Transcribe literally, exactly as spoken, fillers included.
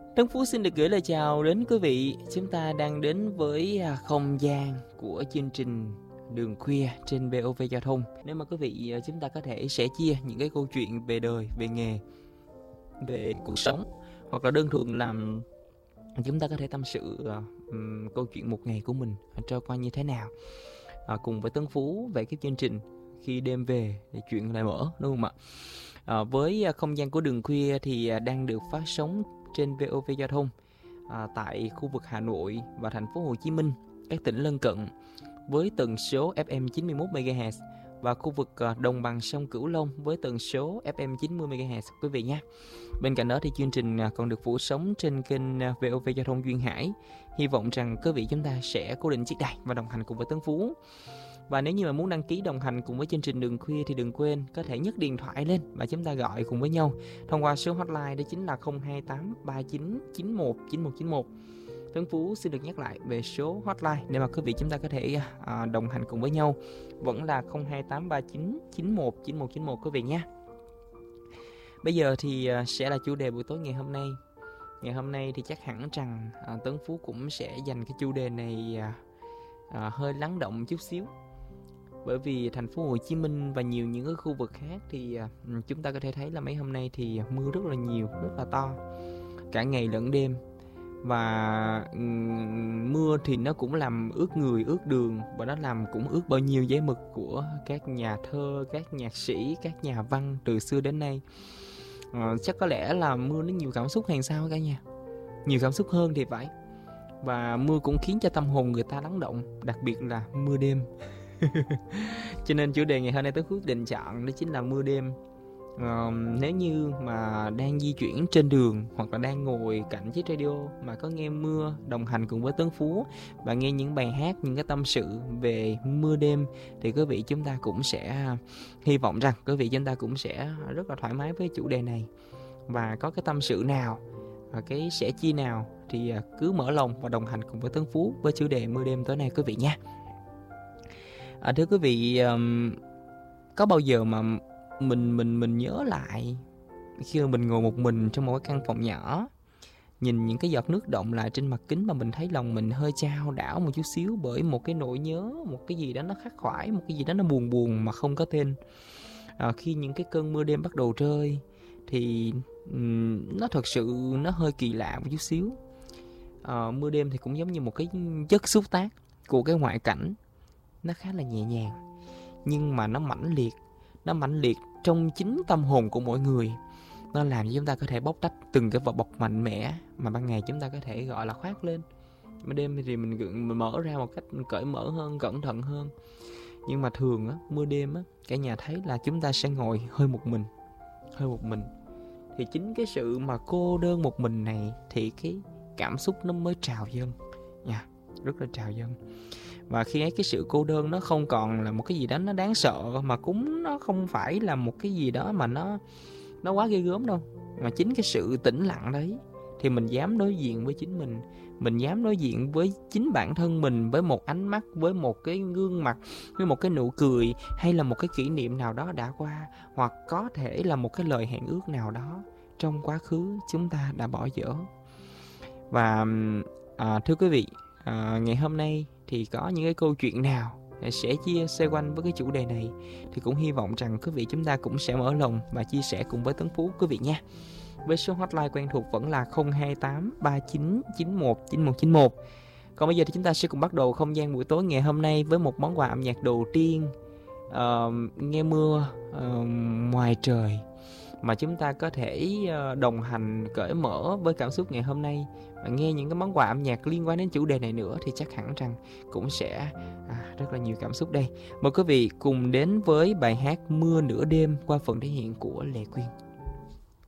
Tấn Phú xin được gửi lời chào đến quý vị. Chúng ta đang đến với không gian của chương trình Đường Khuya trên vê o vê Giao thông. Nếu mà quý vị chúng ta có thể sẻ chia những cái câu chuyện về đời, về nghề, về cuộc sống, hoặc là đơn thuần làm chúng ta có thể tâm sự um, câu chuyện một ngày của mình trôi qua như thế nào, à, cùng với Tấn Phú về cái chương trình Khi đêm về thì chuyện lại mở, đúng không ạ? À, với không gian của Đường Khuya thì đang được phát sóng trên vê o vê Giao thông à, tại khu vực Hà Nội và thành phố Hồ Chí Minh, các tỉnh lân cận với tần số ép em chín mươi mốt mê ga héc và khu vực đồng bằng sông Cửu Long với tần số ép em chín mươi mê ga héc quý vị nhé. Bên cạnh đó thì chương trình còn được phủ sóng trên kênh vê o vê Giao thông Duyên Hải. Hy vọng rằng quý vị chúng ta sẽ cố định chiếc đài và đồng hành cùng với Tấn Phú. Và nếu như mà muốn đăng ký đồng hành cùng với chương trình Đường Khuya thì đừng quên có thể nhấc điện thoại lên và chúng ta gọi cùng với nhau thông qua số hotline, đó chính là không hai tám ba chín chín một chín một chín một. Tấn Phú xin được nhắc lại về số hotline để mà quý vị chúng ta có thể à, đồng hành cùng với nhau, vẫn là không hai tám ba chín chín một chín một chín một quý vị nhé. Bây giờ thì à, sẽ là chủ đề buổi tối ngày hôm nay. Ngày hôm nay thì chắc hẳn rằng à, Tấn Phú cũng sẽ dành cái chủ đề này à, à, hơi lắng động chút xíu. Bởi vì thành phố Hồ Chí Minh và nhiều những cái khu vực khác thì à, chúng ta có thể thấy là mấy hôm nay thì mưa rất là nhiều, rất là to, cả ngày lẫn đêm. Và um, mưa thì nó cũng làm ướt người, ướt đường, và nó làm cũng ướt bao nhiêu giấy mực của các nhà thơ, các nhạc sĩ, các nhà văn từ xưa đến nay. À, chắc có lẽ là mưa nó nhiều cảm xúc hay sao cả nhà, nhiều cảm xúc hơn thì phải. Và mưa cũng khiến cho tâm hồn người ta lắng động, đặc biệt là mưa đêm. Cho nên chủ đề ngày hôm nay tôi quyết định chọn đó chính là mưa đêm. Uh, nếu như mà đang di chuyển trên đường hoặc là đang ngồi cạnh chiếc radio mà có nghe mưa đồng hành cùng với Tấn Phú và nghe những bài hát, những cái tâm sự về mưa đêm thì quý vị chúng ta cũng sẽ hy vọng rằng quý vị chúng ta cũng sẽ rất là thoải mái với chủ đề này. Và có cái tâm sự nào, cái sẻ chia nào thì cứ mở lòng và đồng hành cùng với Tấn Phú với chủ đề mưa đêm tối nay quý vị nha. À, thưa quý vị, um, có bao giờ mà mình mình mình nhớ lại khi mà mình ngồi một mình trong một cái căn phòng nhỏ, nhìn những cái giọt nước đọng lại trên mặt kính mà mình thấy lòng mình hơi chao đảo một chút xíu bởi một cái nỗi nhớ, một cái gì đó nó khắc khoải, một cái gì đó nó buồn buồn mà không có tên. À, khi những cái cơn mưa đêm bắt đầu rơi thì um, nó thật sự nó hơi kỳ lạ một chút xíu. À, mưa đêm thì cũng giống như một cái chất xúc tác của cái ngoại cảnh. Nó khá là nhẹ nhàng nhưng mà nó mãnh liệt, nó mãnh liệt trong chính tâm hồn của mỗi người. Nó làm cho chúng ta có thể bóc tách từng cái vỏ bọc mạnh mẽ mà ban ngày chúng ta có thể gọi là khoác lên. Ban đêm thì mình, mình mở ra một cách cởi mở hơn, cẩn thận hơn. Nhưng mà thường á, mưa đêm á, cả nhà thấy là chúng ta sẽ ngồi hơi một mình, hơi một mình. Thì chính cái sự mà cô đơn một mình này thì cái cảm xúc nó mới trào dâng nha, rất là trào dâng. Và khi ấy cái sự cô đơn nó không còn là một cái gì đó nó đáng sợ, mà cũng nó không phải là một cái gì đó mà nó nó quá ghê gớm đâu. Mà chính cái sự tĩnh lặng đấy thì mình dám đối diện với chính mình, mình dám đối diện với chính bản thân mình, với một ánh mắt, với một cái gương mặt, với một cái nụ cười, hay là một cái kỷ niệm nào đó đã qua, hoặc có thể là một cái lời hẹn ước nào đó trong quá khứ chúng ta đã bỏ dở. Và à, thưa quý vị, à, ngày hôm nay thì có những cái câu chuyện nào sẽ chia xoay quanh với cái chủ đề này thì cũng hy vọng rằng quý vị chúng ta cũng sẽ mở lòng và chia sẻ cùng với Tấn Phú quý vị nha. Với số hotline quen thuộc vẫn là không hai tám ba chín chín một chín một chín một. Còn bây giờ thì chúng ta sẽ cùng bắt đầu không gian buổi tối ngày hôm nay với một món quà âm nhạc đầu tiên. uh, Nghe mưa uh, ngoài trời mà chúng ta có thể đồng hành cởi mở với cảm xúc ngày hôm nay và nghe những cái món quà âm nhạc liên quan đến chủ đề này nữa thì chắc hẳn rằng cũng sẽ à, rất là nhiều cảm xúc đây. Mời quý vị cùng đến với bài hát Mưa Nửa Đêm qua phần thể hiện của Lệ Quyên.